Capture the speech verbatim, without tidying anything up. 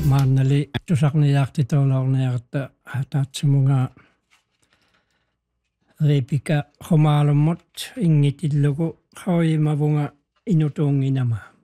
maannali tusarniaartituulorniarta taatsumunga Rebecca Homaalumut ingitillugu qauimavunga inutuunginama